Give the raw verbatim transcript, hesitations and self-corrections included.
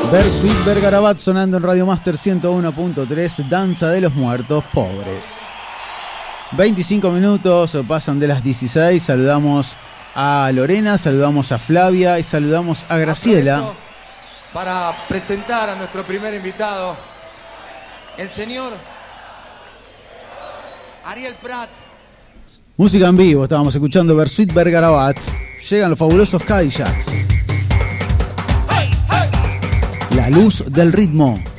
Bersuit Vergarabat sonando en Radio Master ciento uno punto tres, Danza de los Muertos Pobres. veinticinco minutos pasan de las dieciséis. Saludamos a Lorena, saludamos a Flavia y saludamos a Graciela. Aprovecho para presentar a nuestro primer invitado, el señor Ariel Prat. Música en vivo, estábamos escuchando Bersuit Vergarabat. Llegan los fabulosos Cadillacs. La luz del ritmo.